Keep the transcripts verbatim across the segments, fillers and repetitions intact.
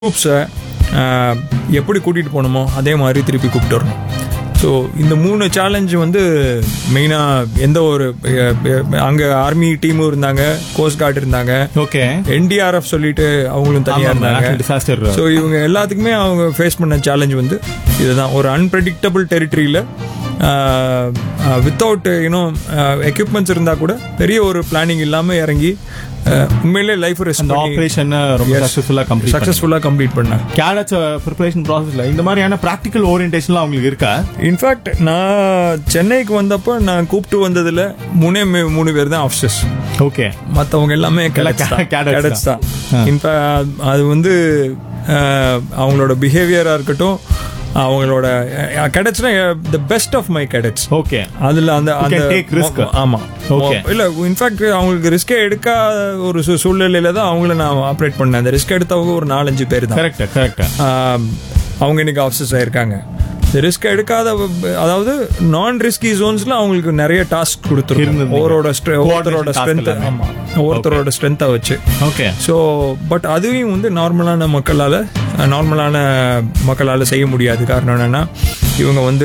ட்ரூப்ஸை எப்படி கூட்டிகிட்டு போகணுமோ அதே மாதிரி திருப்பி கூப்பிட்டு வரணும். ஸோ இந்த மூணு சேலஞ்சு வந்து மெயினாக எந்த ஒரு அங்கே ஆர்மி டீமும் இருந்தாங்க, கோஸ்ட் கார்டு இருந்தாங்க, ஓகே, என்டிஆர்எஃப் சொல்லிட்டு அவங்களும் தனியாக இருந்தாங்க. டிசாஸ்டர். ஸோ இவங்க எல்லாத்துக்குமே அவங்க ஃபேஸ் பண்ண சேலஞ்ச் வந்து இதுதான். ஒரு அன்பிரடிக்டபிள் டெரிட்டரியில் வித்தவுட் யூனோ எக்யூப்மெண்ட்ஸ் இருந்தால் கூட பெரிய ஒரு பிளானிங் இல்லாமல் இறங்கி உண்மையிலே லைஃப் ஆபரேஷன் ரொம்ப சக்சஸ்ஃபுல்லா கம்ப்ளீட் சக்சஸ்ஃபுல்லா கம்ப்ளீட் பண்ணேன். கேடட்ஸ் ப்ரிப்பரேஷன் ப்ராசஸ்ல இந்த மாதிரியான பிராக்டிகல் ஓரியன்டேஷன்லாம் அவங்களுக்கு இருக்கா? இன்ஃபேக்ட் நான் சென்னைக்கு வந்தப்போ நான் கூப்பிட்டு வந்ததுல மூணே மூணு பேர் தான் ஆஃபீஸர்ஸ். ஓகே, மற்றவங்க எல்லாமே கேடட்ஸ் தான். இன்ஃபேக்ட் அது வந்து அவங்களோட பிஹேவியரா இருக்கட்டும், அவங்களோட கேடட்ஸ்னா the best of my cadets. Okay, அதுல அந்த அந்த டேக் ரிஸ்க். ஆமா, ஓகே. இல்ல இன்ஃபேக்ட் அவங்களுக்கு ரிஸ்கே எடுக்காத ஒரு சூழ்நிலையில தான் அவங்கள நான் ஆப்ரேட் பண்ணேன். அந்த ரிஸ்க் எடுத்தவங்க ஒரு நாலஞ்சு பேர் தான். Correct correct. அவங்க இன்னைக்கு ஆஃபீஸர்ஸ் ஆயிருக்காங்க. ரிஸ்க் எடுக்காத, அதாவது நான் ரிஸ்கி ஜோன்ஸ்ல அவங்களுக்கு நிறைய டாஸ்க் கொடுத்துருக்காங்க. ஒவ்வொருத்தரோட ஒவ்வொருத்தரோட ஸ்ட்ரென்த், ஆமா, ஒவ்வொருத்தரோட ஸ்ட்ரென்த்தை வச்சு. ஓகே. ஸோ பட் அதுவும் வந்து நார்மலான மக்களால் நார்மலான மக்களால் செய்ய முடியாது. காரணம் என்னென்னா இவங்க வந்து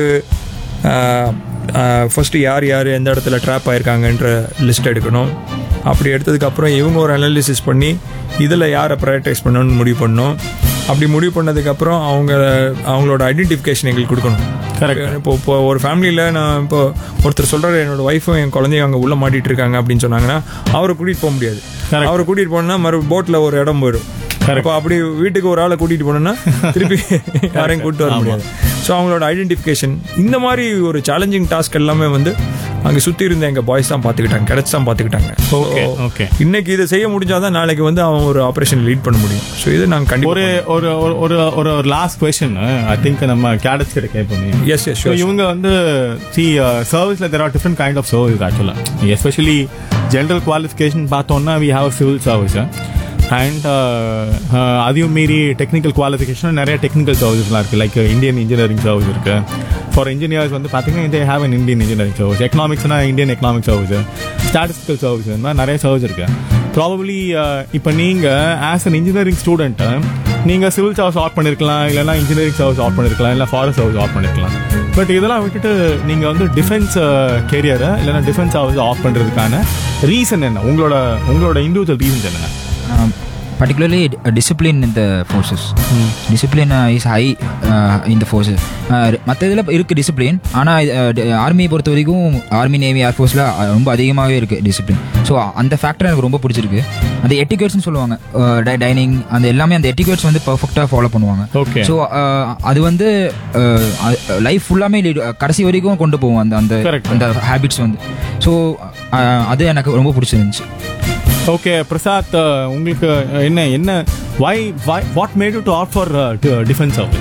ஃபஸ்ட்டு யார் யார் எந்த இடத்துல ட்ராப் ஆயிருக்காங்கன்ற லிஸ்ட் எடுக்கணும். அப்படி எடுத்ததுக்கப்புறம் இவங்க ஒரு அனாலிசிஸ் பண்ணி இதில் யாரை ப்ரையாரிட்டைஸ் பண்ணணும்னு முடிவு பண்ணணும். அப்படி முடிவு பண்ணதுக்கப்புறம் அவங்க அவங்களோட ஐடென்டிஃபிகேஷன் எங்களுக்கு கொடுக்கணும். கரெக்ட். இப்போ இப்போ ஒரு ஃபேமிலியில் நான் இப்போ ஒருத்தர் சொல்கிறாரு என்னோட ஒய்ஃபும் என் குழந்தையும் அங்கே உள்ளே மாட்டிகிட்டு இருக்காங்க அப்படின்னு சொன்னாங்கன்னா அவரை கூட்டிகிட்டு போக முடியாது. அவரை கூட்டிகிட்டு போனால் மறு போட்டில் ஒரு இடம் போயிடும். இப்போ அப்படி வீட்டுக்கு ஒரு ஆளை கூட்டிகிட்டு போனோன்னா திருப்பி யாரையும் கூப்பிட்டு வர முடியாது. ஸோ அவங்களோட ஐடென்டிஃபிகேஷன், இந்த மாதிரி ஒரு சேலஞ்சிங் டாஸ்க் எல்லாமே வந்து அங்கே சுற்றி இருந்த எங்கள் பாய்ஸ் தான் பார்த்துக்கிட்டாங்க, கேடட்ஸ் தான் பார்த்துக்கிட்டாங்க. Okay okay. இன்னைக்கு இதை செய்ய முடிஞ்சாதான் நாளைக்கு வந்து அவன் ஒரு ஆப்ரேஷன் லீட் பண்ண முடியும். ஸோ இது நாங்கள் கண்டிப்பாக ஒரு ஒரு ஒரு ஒரு ஒரு லாஸ்ட் கொஸ்டின் ஐ திங்க் நம்ம கேடட்ஸ் கிட்ட கேட்போம். S S. இவங்க வந்து சி சர்வீஸ்ல there are different kind of service ஆக்சுவலாக. எஸ்பெஷலி ஜென்ரல் குவாலிஃபிகேஷன் பார்த்தோம்னா we have civil service and அதையும் மீறி டெக்னிக்கல் குவாலிஃபிகேஷன் நிறைய டெக்னிக்கல் சர்வீஸ்லாம் இருக்குது. லைக் இந்தியன் இன்ஜினியரிங் சர்வீஸ் இருக்குது. ஃபார் இன்ஜினியர்ஸ் வந்து பார்த்தீங்கன்னா they have an Indian engineering service. எக்கனாமிக்ஸ்னா Indian economic service, statistical service, இந்த மாதிரி நிறைய சர்வீஸ் இருக்குது. ப்ராபப்ளி இப்போ நீங்கள் ஆஸ் அன் இன்ஜினியரிங் ஸ்டூடெண்ட்டு நீங்கள் சிவில் சர்வீஸ் ஆட் பண்ணியிருக்கலாம், இல்லைனா இன்ஜினியரிங் சர்வீஸ் ஆட் பண்ணியிருக்கலாம், இல்லை ஃபாரஸ்ட் சர்வீஸ் ஆட் பண்ணியிருக்கலாம். பட் இதெல்லாம் விட்டுட்டு நீங்கள் வந்து டிஃபென்ஸ் கேரியரை இல்லைனா டிஃபென்ஸ் சர்வீஸ் ஆஃப் பண்ணுறதுக்கான ரீசன் என்ன? உங்களோட உங்களோட இண்டிவிஜுவல் ரீசன்ஸ் என்னென்ன? Um, particularly uh, discipline in the forces. mm. Discipline uh, is high uh, in the forces. மற்ற இதில் இருக்குது டிசிப்ளின், ஆனால் ஆர்மியை பொறுத்த வரைக்கும் ஆர்மி நேவி ஏர்ஃபோர்ஸில் ரொம்ப அதிகமாகவே இருக்குது டிசிப்ளின். ஸோ அந்த ஃபேக்டர் எனக்கு ரொம்ப பிடிச்சிருக்கு. அந்த எட்டிகேட்ஸ்னு சொல்லுவாங்க, டைனிங், அந்த எல்லாமே அந்த எட்டிகேட்ஸ் வந்து பர்ஃபெக்டாக ஃபாலோ பண்ணுவாங்க. ஓகே. ஸோ அது வந்து லைஃப் ஃபுல்லாமே கடைசி வரைக்கும் கொண்டு போவோம் அந்த அந்த அந்த ஹேபிட்ஸ் வந்து. ஸோ அது எனக்கு ரொம்ப பிடிச்சிருந்துச்சு. ஓகே பிரசாத், உங்களுக்கு என்ன என்ன why why what made you to opt for uh, defense service?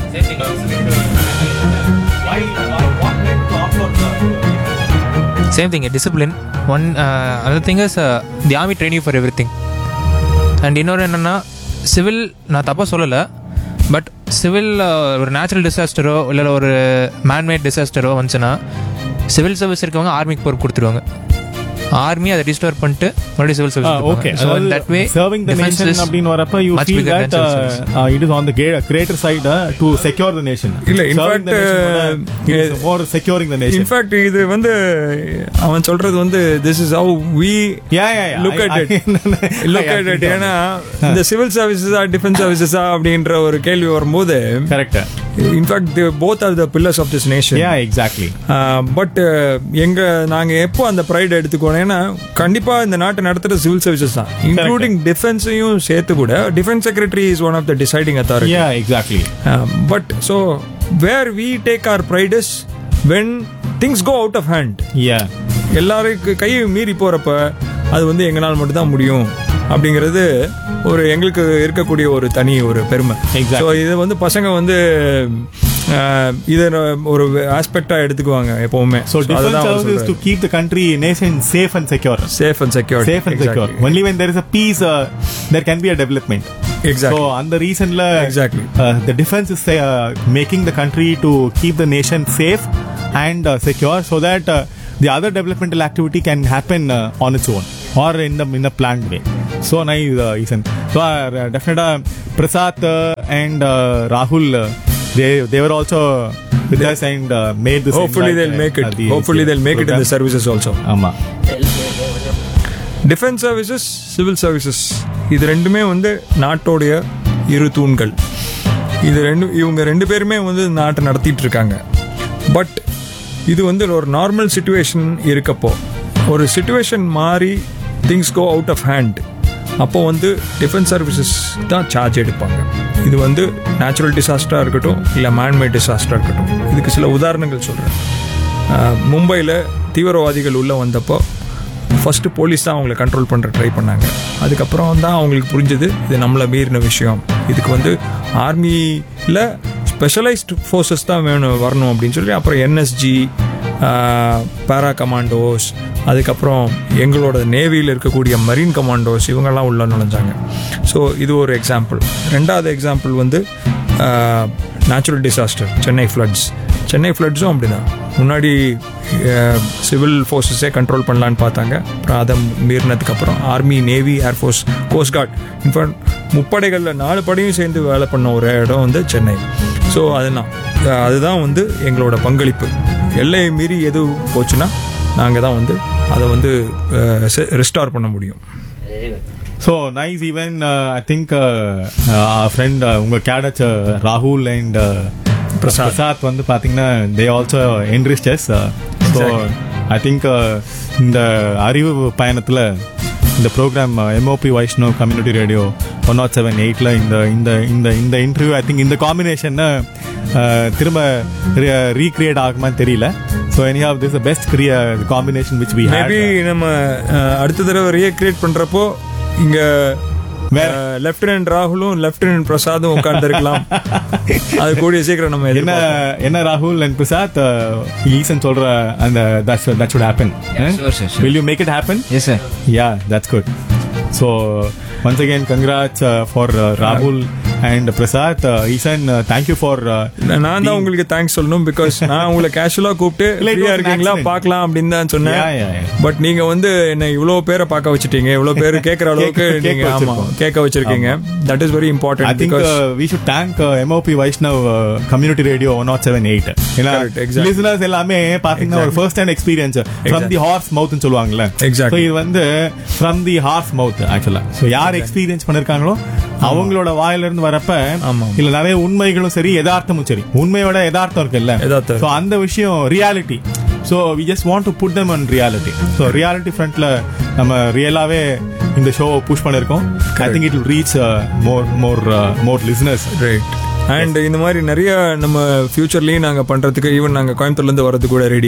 why why what made you to opt for uh, same thing, discipline. One uh, another thing is uh, the army train you for everything. And இன்னொரு என்னன்னா civil, நான் தப்பாக சொல்லலை, but civil ஒரு natural டிசாஸ்டரோ இல்லை ஒரு man-made டிசாஸ்டரோ வந்துச்சுன்னா civil service இருக்கவங்க ஆர்மிக்கு பொறுப்பு கொடுத்துருவாங்க. ஆர்மி அதை ரிஸ்டோர் பண்ணிட்டு மறுபடியும் civil service. Okay, so that way serving the nation அப்படின வரப்ப you feel that uh, it is on the greater side uh, to secure the nation. இல்ல, in fact it is more securing the nation. In fact இது வந்து அவன் சொல்றது வந்து this is how we yeah yeah, yeah. look at it look at it. ஏன்னா இந்த civil services R defence services அப்படின்ற ஒரு கேள்வி வரும்போது correct. In fact they both are the pillars of this nation. yeah exactly. But எங்க நாங்க எப்போ அந்த ப்ரைட் எடுத்துக்கோனா, ஏன்னா கண்டிப்பா இந்த நாட்டை நடத்துற சிவில் சர்வீசஸ் தான், இன்க்ளூடிங் டிஃபென்ஸையும் சேர்த்து கூட. Defence secretary is one of the deciding authority. yeah exactly. But so where we take our pride is when things go out of hand. yeah, எல்லாரும் கையை மீறி போறப்ப அது வந்து எங்களால் மட்டும் தான் முடியும் அப்படிங்கிறது ஒரு எங்களுக்கு இருக்கக்கூடிய ஒரு தனி ஒரு பெருமை. ஸோ இது வந்து பசங்க வந்து இதை ஒரு ஆஸ்பெக்டா எடுத்துக்குவாங்க எப்பவுமே. So defense service is to keep the country nation safe and secure. Safe and secure. Safe and secure. Only when there is a peace, uh, there can be a development. Exactly. So on the reason la exactly uh, the defense is uh, making the country to keep the nation safe and uh, secure, so that uh, the other developmental activity can happen uh, on its own. or in the in the planned way. So nice, uh, Ethan. So uh, definitely uh, Prasad uh, and uh, Rahul, uh, they they were also with us and uh, made this. Hopefully invite, they'll uh, make it. at the Hopefully they'll make program. it in the services also. ஆமா. Defence services, civil services, இது ரெண்டுமே வந்து நாட்டோடைய இரு தூண்கள். இது ரெண்டு இவங்க ரெண்டு பேருமே வந்து நாட்டை நடத்திட்டு இருக்காங்க. பட் இது வந்து ஒரு நார்மல் சிச்சுவேஷன் இருக்கப்போ, ஒரு சிச்சுவேஷன் மாறி things go out of hand, அப்போ வந்து டிஃபென்ஸ் சர்வீசஸ் தான் சார்ஜ் எடுப்பாங்க. இது வந்து நேச்சுரல் டிசாஸ்டராக இருக்கட்டும், இல்லை மேன்மேட் டிசாஸ்டராக இருக்கட்டும். இதுக்கு சில உதாரணங்கள் சொல்கிறேன். மும்பையில் தீவிரவாதிகள் உள்ளே வந்தப்போ ஃபஸ்ட்டு போலீஸ் தான் அவங்களை கண்ட்ரோல் பண்ணுற ட்ரை பண்ணாங்க. அதுக்கப்புறம் தான் அவங்களுக்கு புரிஞ்சது இது நம்மளை மீறின விஷயம், இதுக்கு வந்து ஆர்மியில் ஸ்பெஷலைஸ்டு ஃபோர்ஸஸ் தான் வேணும் வரணும் அப்படின்னு சொல்லி அப்புறம் என்எஸ்ஜி, பேரா கமாண்டோஸ், அதுக்கப்புறம் எங்களோட நேவியில் இருக்கக்கூடிய மரீன் கமாண்டோஸ், இவங்கெல்லாம் உள்ள நுழைஞ்சாங்க. ஸோ இது ஒரு எக்ஸாம்பிள். ரெண்டாவது எக்ஸாம்பிள் வந்து natural disaster, Chennai floods. Chennai ஃப்ளட்ஸும் அப்படி தான். முன்னாடி சிவில் ஃபோர்ஸஸே கண்ட்ரோல் பண்ணலான்னு பார்த்தாங்க. அப்புறம் அதை மீறினதுக்கப்புறம் army, navy, air force, cost card, in fact முப்படைகளில் நாலு படையும் சேர்ந்து வேலை பண்ண ஒரு இடம் வந்து சென்னை. ஸோ அதுதான் அதுதான் வந்து எங்களோட பங்களிப்பு. எல்லையை மீறி எது போச்சுன்னா நாங்கள் தான் வந்து அதை வந்து ரெஸ்டார் பண்ண முடியும். So nice. Even uh, I think uh, uh, our friend uh, unga cadets uh, Rahul and uh, Prasad. Prasad வந்து பாத்தீங்கன்னா they also enriched us. Uh, so I think uh, இந்த அறிவு பயணத்துல இந்த program MOP Vaishnaw community radio one not seven எயிட்ல இந்த இந்த இந்த இந்த இன்டர்வியூ ஐ திங்க் இந்த காம்பினேஷன் திரும்ப ரீக்ரியேட் ஆகுமான்னு தெரியல. So any of this best combination which we maybe நம்ம அடுத்த தடவை ரீக்ரியேட் பண்றப்போ இங்க லெப்டினன்ட் ராகுலும் லெப்டினன்ட் பிரசாதும் உட்கார்ந்து இருக்கலாம். அது கூடிய சீக்கிரம் நம்ம என்ன என்ன ராகுல் அண்ட் பிரசாத் ஈசன் சொல்ற அந்த that should happen. Will you make it happen? Yes sir. Yeah, that's good. So once again congrats uh, for uh, Rahul and Prasad. uh, Isan, uh, thank you for uh, நான் தான் உங்களுக்கு thanks சொல்லணும். Because நான் உங்களை கேஷுவலா கூப்பிட்டு ஃப்ரீயா இருக்கீங்களா பார்க்கலாம் அப்படின்னு தான் சொன்னேன். பட் நீங்க வந்து என்ன இவ்வளவு பேரை பார்க்க வச்சிட்டீங்க, இவ்வளவு பேர் கேட்கற அளவுக்கு நீங்க ஆமா கேட்க வச்சிருக்கீங்க. That is very important. I think uh, we should thank uh, M O P Vaishnav uh, Community Radio one oh seven eight. ஏன்னா listeners எல்லாமே பாத்தீங்கன்னா ஒரு first hand experience from the horse mouth னு சொல்வாங்கல. So இது வந்து from the horse mouth actually. So யார் experience பண்ணிருக்காங்களோ அவங்களோட வாயில இருந்து வரப்ப இல்ல நிறைய உண்மைகளும் சரி யதார்த்தமும் சரி, உண்மையோட யதார்த்தம் இருக்குல்ல, சோ அந்த விஷயம் reality. So we just want to put them on reality. So reality frontல நம்ம ரியலாவே இந்த ஷோ புஷ் பண்ணிருக்கோம். I think it will reach uh, more more uh, more listeners. Right. And இந்த மாதிரி நிறைய நம்ம ஃபியூச்சர்லயும் நாங்க பண்றதுக்கு ஈவன் நாங்க கோயம்புத்தூர்ல இருந்து வரது கூட ரெடி.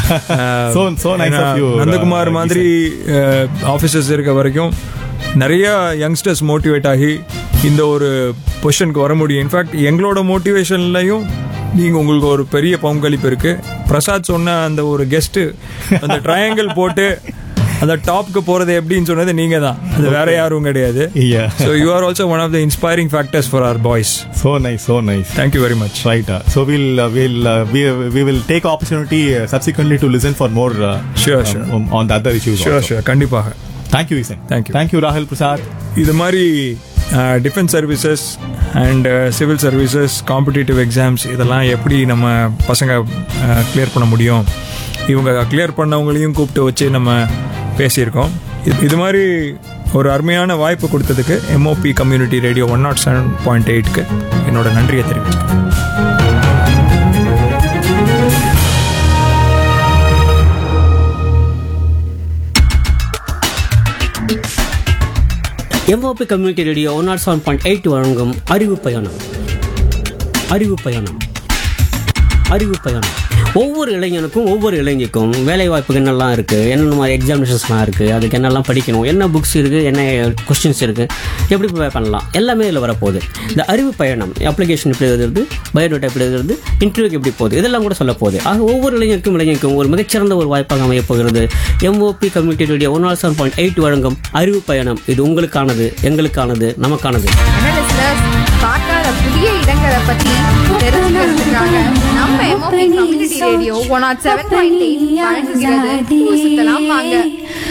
நந்தகுமார் மாதிரி ஆபீசர்ஸ் இருக்க வரைக்கும் நிறைய யங்ஸ்டர்ஸ் மோட்டிவேட் ஆகி இந்த ஒரு பொசிஷனுக்கு வர முடியும். இன்ஃபேக்ட் எங்களோட மோட்டிவேஷன்லையும் நீங்க உங்களுக்கு ஒரு பெரிய பங்களிப்பு இருக்கு. பிரசாத் சொன்ன அந்த ஒரு கெஸ்ட் அந்த ட்ரையாங்கிள் போட்டு அந்த டாப்க்கு போறது எப்படின்னு சொன்னது நீங்க தான், அது வேற யாரும் கிடையாது. So you are also one of the inspiring factors for our boys. So nice, so nice. Thank you very much. Right. Uh, so we'll uh, we'll uh, we we will take opportunity uh, subsequently to listen for more. Uh, sure, sure. Um, on the other issues. Sure, also. sure. கண்டிப்பாக. Thank you, Isan. Thank you. Thank you, Rahul Prasad. இது மாதிரி defence services and civil services competitive exams இதெல்லாம் எப்படி நம்ம பசங்க clear பண்ண முடியும், இவங்க கிளியர் பண்ணவங்களையும் கூப்பிட்டு வச்சு நம்ம பேசியிருக்கோம். இது மாதிரி ஒரு அருமையான வாய்ப்பு கொடுத்ததுக்கு MOP community radio one not seven point எயிட்க்கு என்னோட நன்றியை தெரிவிச்சுக்கிறேன். MOP community radio one not seven point eight வழங்கும் அறிவு பயணம். அறிவு பயணம் அறிவு பயணம் ஒவ்வொரு இளைஞனுக்கும் ஒவ்வொரு இளைஞருக்கும் வேலை வாய்ப்புக்கு என்னெல்லாம் இருக்குது, என்னென்ன மாதிரி எக்ஸாமினேஷன்ஸ்லாம் இருக்குது, அதுக்கு என்னெல்லாம் படிக்கணும், என்ன புக்ஸ் இருக்குது, என்ன கொஸ்டின்ஸ் இருக்குது, எப்படி ப்ரிப்பேர் பண்ணலாம், எல்லாமே இதில் வரப்போகுது. இந்த அறிவு பயணம் அப்ளிகேஷன் எப்படி எழுதுறது, பயோடேட்டா எப்படி எழுதுறது, இன்டர்வியூக்கு எப்படி போகுது, இதெல்லாம் கூட சொல்ல போகுது. ஆக ஒவ்வொரு இளைஞருக்கும் இளைஞருக்கும் ஒரு மிகச்சிறந்த ஒரு வாய்ப்பாக அமையப் போகிறது MOP community radio one not seven point eight வழங்கும் அறிவு பயணம். இது உங்களுக்கானது, எங்களுக்கானது, நமக்கானது. பார்க்காத புதிய இடங்களை பற்றி தெரிஞ்சுக்கிறதுக்காக நம்ம MOP community radio one not seven point eight வழங்குகிறது. வாங்க.